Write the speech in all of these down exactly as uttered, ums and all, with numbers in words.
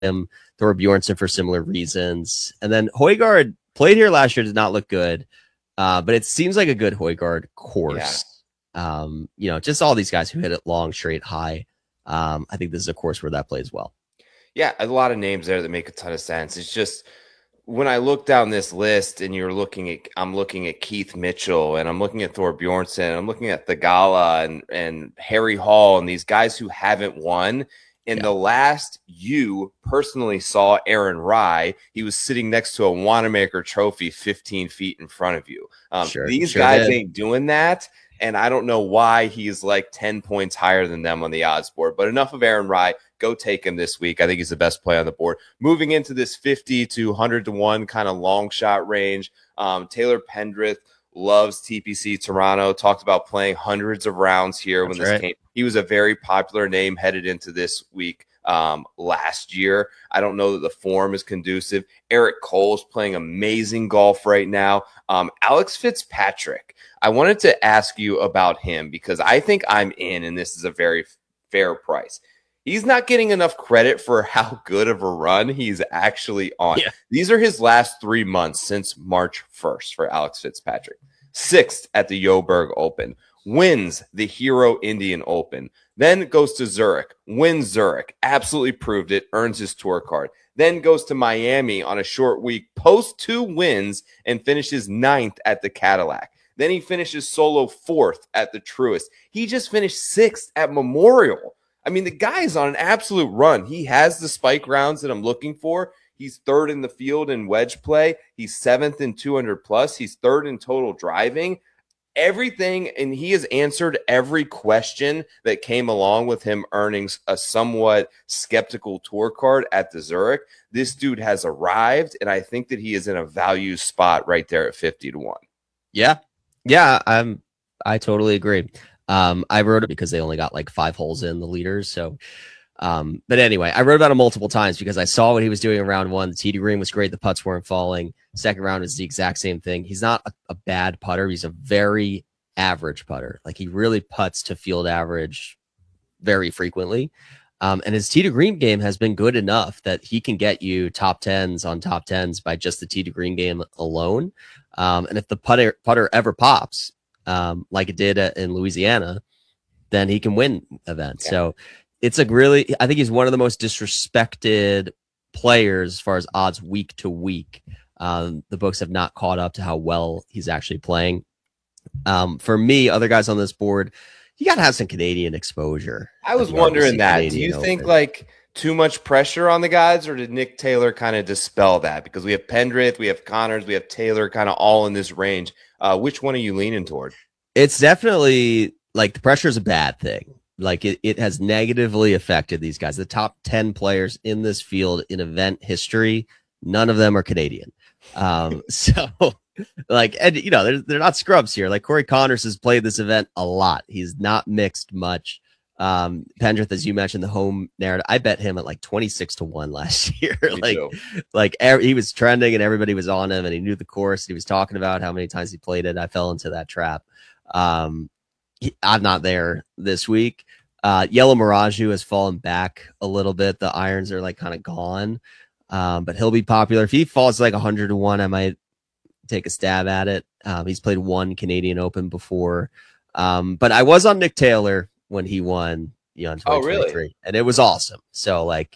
him. Thor Bjornsson for similar reasons. And then Højgaard played here last year, did not look good, uh, but it seems like a good Højgaard course. Yeah. Um, you know, just all these guys who hit it long, straight, high. Um, I think this is a course where that plays well. Yeah, a lot of names there that make a ton of sense. It's just when I look down this list and you're looking at, I'm looking at Keith Mitchell and I'm looking at Thor Bjornsson, I'm looking at Thagala and, and Harry Hall and these guys who haven't won. In yeah. the last you personally saw Aaron Rai, he was sitting next to a Wanamaker trophy fifteen feet in front of you. Um, sure, these sure guys did. Ain't doing that. And I don't know why he's like ten points higher than them on the odds board. But enough of Aaron Rai. Go take him this week. I think he's the best play on the board. Moving into this fifty to one hundred to one kind of long shot range, um, Taylor Pendrith loves T P C Toronto. Talked about playing hundreds of rounds here That's when this right. came. He was a very popular name headed into this week um, last year. I don't know that the form is conducive. Eric Cole's playing amazing golf right now. Um, Alex Fitzpatrick. I wanted to ask you about him because I think I'm in, and this is a very fair price. He's not getting enough credit for how good of a run he's actually on. Yeah. These are his last three months since March first for Alex Fitzpatrick. Sixth at the Joburg Open. Wins the Hero Indian Open. Then goes to Zurich. Wins Zurich. Absolutely proved it. Earns his tour card. Then goes to Miami on a short week. Post two wins and finishes ninth at the Cadillac. Then he finishes solo fourth at the Truist. He just finished sixth at Memorial. I mean, the guy is on an absolute run. He has the spike rounds that I'm looking for. He's third in the field in wedge play. He's seventh in two hundred plus. He's third in total driving. Everything, and he has answered every question that came along with him earning a somewhat skeptical tour card at the Zurich. This dude has arrived, and I think that he is in a value spot right there at fifty to one. Yeah. Yeah, I'm, I totally agree. Um, I wrote it because they only got like five holes in the leaders. So, um, but anyway, I wrote about him multiple times because I saw what he was doing in round one. The tee to green was great. The putts weren't falling. Second round is the exact same thing. He's not a, a bad putter. He's a very average putter. Like he really putts to field average very frequently. Um, and his tee to green game has been good enough that he can get you top tens on top tens by just the tee to green game alone. Um, and if the putter putter ever pops, um, like it did uh, in Louisiana, then he can win events. Yeah. So it's a really, I think he's one of the most disrespected players as far as odds week to week. Um, the books have not caught up to how well he's actually playing. Um, for me, other guys on this board, you got to have some Canadian exposure. I was wondering that. Canadian Do you Open. think like too much pressure on the guys, or did Nick Taylor kind of dispel that? Because we have Pendrith, we have Connors, we have Taylor kind of all in this range. Uh, which one are you leaning toward? It's definitely like the pressure is a bad thing. Like it, it has negatively affected these guys. The top ten players in this field in event history, none of them are Canadian. Um, so like, and you know, they're, they're not scrubs here. Like Corey Connors has played this event a lot. He's not mixed much. Um, Pendrith, as you mentioned, the home narrative, I bet him at like twenty-six to one last year. like, too. like er, he was trending and everybody was on him and he knew the course. He was talking about how many times he played it. I fell into that trap. Um, he, I'm not there this week. Uh, Yellow Mirage has fallen back a little bit. The irons are like kind of gone. Um, but he'll be popular. If he falls like one hundred to one, I might take a stab at it. Um, he's played one Canadian Open before. Um, but I was on Nick Taylor when he won, you know, in twenty twenty-three, oh, really? And it was awesome. So like,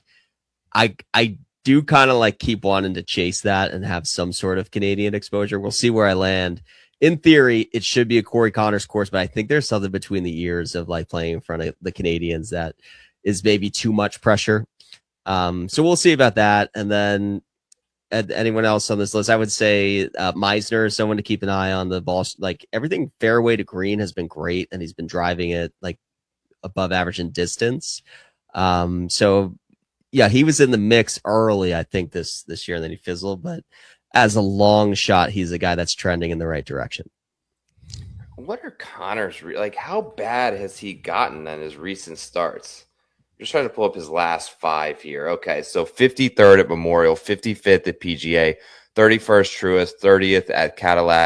I, I do kind of like keep wanting to chase that and have some sort of Canadian exposure. We'll see where I land. In theory, it should be a Corey Connors course, but I think there's something between the ears of like playing in front of the Canadians that is maybe too much pressure. Um, so we'll see about that. And then anyone else on this list, I would say uh, Meisner is someone to keep an eye on. The ball, like everything fairway to green has been great, and he's been driving it like above average in distance. Um, so yeah, he was in the mix early, I think this this year, and then he fizzled. But as a long shot, he's a guy that's trending in the right direction. What are Connors like? How bad has he gotten on his recent starts? Just trying to pull up his last five here. Okay, so fifty-third at Memorial, fifty-fifth at P G A, thirty-first Truist, thirtieth at Cadillac.